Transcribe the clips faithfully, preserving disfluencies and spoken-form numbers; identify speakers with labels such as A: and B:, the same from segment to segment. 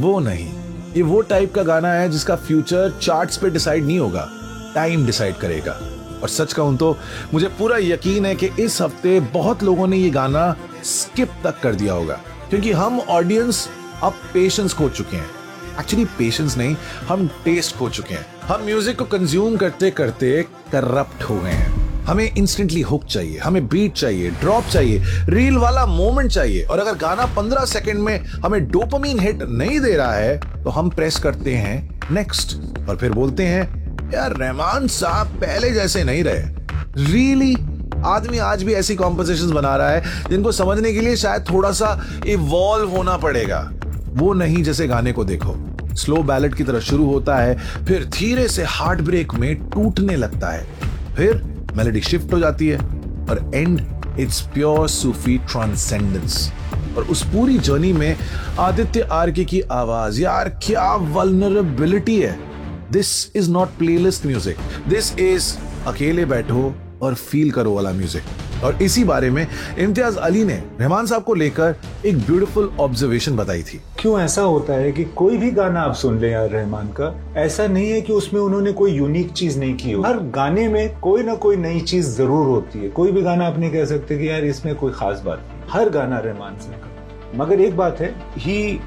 A: वो नहीं, ये वो टाइप का गाना है जिसका फ्यूचर चार्ट्स पे डिसाइड नहीं होगा, टाइम डिसाइड करेगा। और सच कहूं तो मुझे पूरा यकीन है कि इस हफ्ते बहुत लोगों ने ये गाना स्किप तक कर दिया होगा, क्योंकि हम ऑडियंस अब पेशेंस खो चुके हैं। एक्चुअली पेशेंस नहीं, हम टेस्ट खो चुके हैं। हम म्यूजिक को कंज्यूम करते करते करप्ट हो गए हैं। हमें इंस्टेंटली हुक चाहिए, हमें बीट चाहिए, ड्रॉप चाहिए, रील वाला मोमेंट चाहिए। और अगर गाना पंद्रह सेकंड में हमें डोपामीन हिट नहीं दे रहा है तो हम प्रेस करते हैं नेक्स्ट और फिर बोलते हैं यार रहमान साहब पहले जैसे नहीं रहे। रियली आदमी आज भी ऐसी कॉम्पोजिशंस बना रहा है जिनको समझने के लिए शायद थोड़ा सा इवॉल्व होना पड़ेगा। वो नहीं जैसे गाने को देखो, स्लो बैलेड की तरह शुरू होता है, फिर धीरे से हार्ट ब्रेक में टूटने लगता है, फिर मेलोडी शिफ्ट हो जाती है और and it's pure Sufi transcendence. और उस पूरी जर्नी में आदित्य आर्के की आवाज, यार क्या वल्नरेबिलिटी है। This is not playlist music, this is अकेले बैठो और फील करो वाला म्यूजिक। और इसी बारे में इम्तियाज अली ने रहमान साहब को लेकर एक ब्यूटीफुल ऑब्जर्वेशन बताई थी।
B: क्यों ऐसा होता है कि कोई भी गाना आप सुन ले यार रहमान का, ऐसा नहीं है कि उसमें उन्होंने कोई यूनिक चीज नहीं की हो। हर गाने में कोई ना कोई नई चीज जरूर होती है। कोई भी गाना आप नहीं कह सकते कि यार इसमें कोई खास बात नहीं। हर गाना रहमान से का, मगर एक बात है, he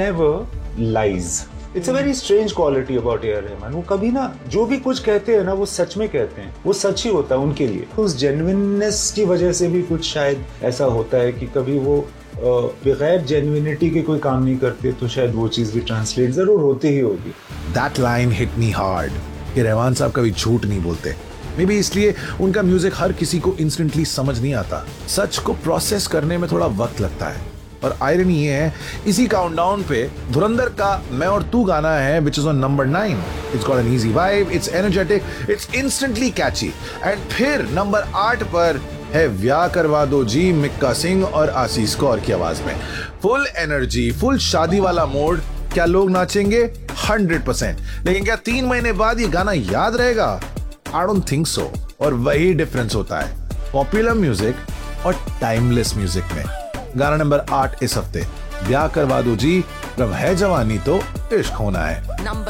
B: never lies. It's a very strange quality about A R Rahman. वो कभी ना जो भी कुछ कहते हैं ना वो सच में कहते हैं, वो सच ही होता है उनके लिए। उस जेन्युइननेस की वजह से भी कुछ शायद ऐसा होता है कि कभी वो बगैर जेन्युइनिटी के कोई काम नहीं करते, तो शायद वो चीज भी ट्रांसलेट जरूर होती ही होगी।
A: That line hit me hard कि रहमान साहब कभी झूठ नहीं बोलते। मे बी इसलिए उनका म्यूजिक हर किसी को इंस्टेंटली समझ नहीं आता। सच को प्रोसेस करने में थोड़ा वक्त लगता है। और आयरनी ये है, इसी काउंटडाउन पे धुरंधर का मैं और तू गाना है which is on number nine. It's got an easy vibe, it's energetic, it's instantly Kainchi. And फिर नंबर आठ पर है व्याह करवा दो जी, मिक्का सिंह और आशीष कौर की आवाज में। फुल एनर्जी, फुल शादी वाला मोड। क्या लोग नाचेंगे? Hundred percent. लेकिन क्या तीन महीने बाद ये गाना याद रहेगा? I don't think so. और वही डिफरेंस होता है पॉपुलर म्यूजिक और टाइमलेस म्यूजिक में। गाना नंबर आठ इस हफ्ते, व्याह करवा दो जी, जब है जवानी तो इश्क होना है।